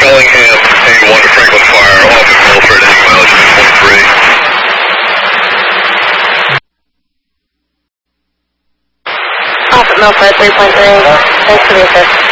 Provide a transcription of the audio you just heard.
Bellingham, hanging 1 to Franklin Fire, off at Milford, heading mileage 2.3. Off at Milford, 3.3. Thanks for the assist.